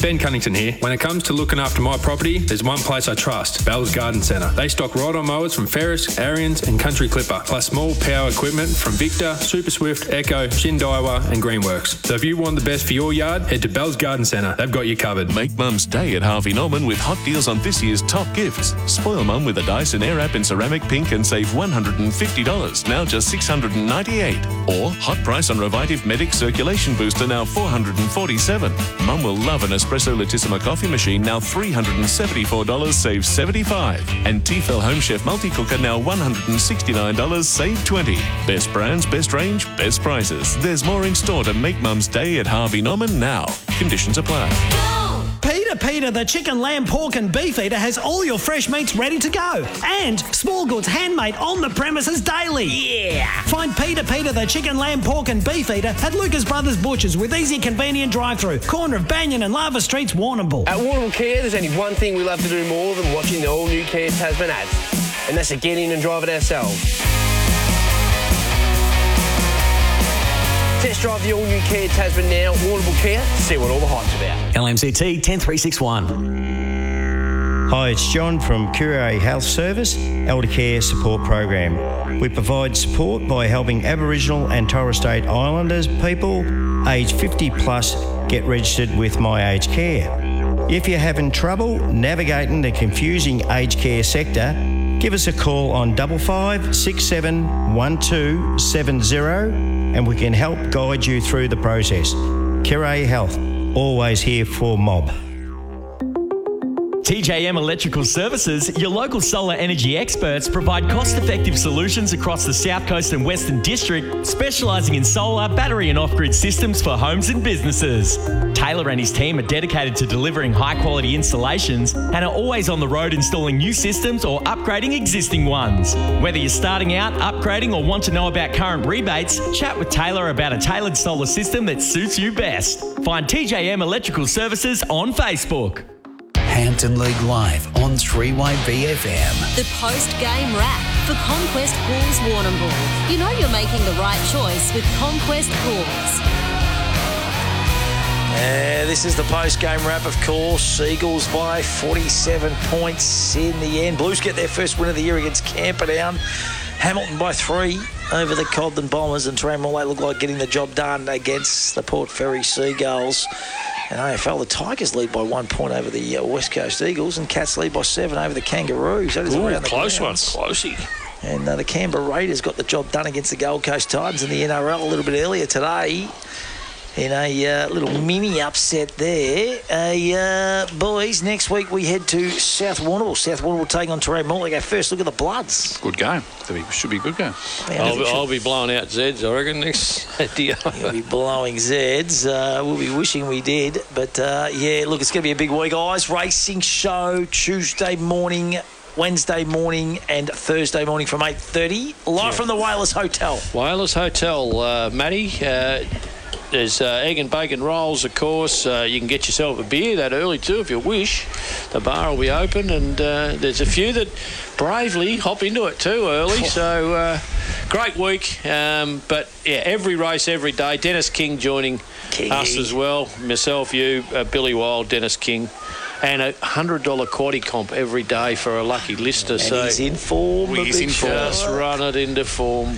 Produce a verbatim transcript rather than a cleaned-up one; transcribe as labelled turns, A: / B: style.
A: Ben Cunnington here. When it comes to looking after my property, there's one place I trust, Bell's Garden Centre. They stock ride-on mowers from Ferris, Ariens and Country Clipper, plus small power equipment from Victor, Super Swift, Echo, Shindaiwa and Greenworks. So if you want the best for your yard, head to Bell's Garden Centre. They've got you covered.
B: Make Mum's Day at Harvey Norman with hot deals on this year's top gifts. Spoil Mum with a Dyson Airwrap in ceramic pink and save one hundred fifty dollars, now just six hundred ninety-eight dollars. Or hot price on Revitive Medic Circulation Booster, now four hundred forty-seven dollars. Mum will love an Espresso Latissima coffee machine, now three hundred seventy-four dollars, save seventy-five dollars. And Tefal Home Chef Multi-Cooker, now one hundred sixty-nine dollars, save twenty dollars. Best brands, best range, best prices. There's more in store to make Mum's Day at Harvey Norman now. Conditions apply.
C: Peter Peter, the chicken, lamb, pork and beef eater has all your fresh meats ready to go. And small goods handmade on the premises daily. Yeah! Find Peter Peter, the chicken, lamb, pork and beef eater at Lucas Brothers Butchers with easy, convenient drive-through. Corner of Banyan and Lava Streets, Warrnambool.
D: At Warrnambool Kia, there's only one thing we love to do more than watching the all-new Kia Tasman ads. And that's to get in and drive it ourselves. Test drive the all-new Kia Tasman now, Warrnambool Kia, to see what all the hype's about.
C: L M C T one zero three six one.
E: Hi, it's John from Curare Health Service, Elder Care Support Program. We provide support by helping Aboriginal and Torres Strait Islanders people aged fifty plus get registered with My Aged Care. If you're having trouble navigating the confusing aged care sector, give us a call on double five six seven one two seven zero and we can help guide you through the process. Curare Health, always here for mob.
F: T J M Electrical Services, your local solar energy experts, provide cost-effective solutions across the South Coast and Western District, specialising in solar, battery and off-grid systems for homes and businesses. Taylor and his team are dedicated to delivering high-quality installations and are always on the road installing new systems or upgrading existing ones. Whether you're starting out, upgrading or want to know about current rebates, chat with Taylor about a tailored solar system that suits you best. Find T J M Electrical Services on Facebook.
G: Hampton League Live on three Y B F M.
H: The post-game wrap for Conquest Pools Warrnambool. You know you're making the right choice with Conquest Pools.
I: Uh, this is the post-game wrap, of course. Eagles by forty-seven points in the end. Blues get their first win of the year against Camperdown. Hamilton by three over the Cobden Bombers, and Tranmere look like getting the job done against the Port Fairy Seagulls. And A F L, the Tigers lead by one point over the uh, West Coast Eagles, and Cats lead by seven over the Kangaroos. That is
J: Ooh,
I: around the
J: close
I: grounds.
J: one, closey.
I: And uh, the Canberra Raiders got the job done against the Gold Coast Titans in the N R L a little bit earlier today. In a uh, little mini upset there. Uh, uh, boys, next week we head to South Warrnambool. South Warrnambool taking on Terrain Morley. Our first look at the Bloods.
J: Good game. Be, should be a good game.
I: Yeah,
J: I'll, be, I'll be blowing out Zeds, I reckon, next Saturday.
I: You'll be blowing Zeds. Uh, we'll be wishing we did. But, uh, yeah, look, it's going to be a big week, guys. Racing show Tuesday morning, Wednesday morning and Thursday morning from eight thirty. Live yeah. from the Whalers Hotel.
J: Whalers Hotel, uh, Matty. Uh, There's uh, egg and bacon rolls, of course. Uh, you can get yourself a beer that early too if you wish. The bar will be open, and uh, there's a few that bravely hop into it too early. So uh, great week. Um, but yeah, every race, every day. Dennis King joining King. us as well. Myself, you, uh, Billy Wild, Dennis King. And a one hundred dollars quaddy comp every day for a lucky lister.
I: And
J: so
I: he's in form.
J: He's in form. Just run it into form.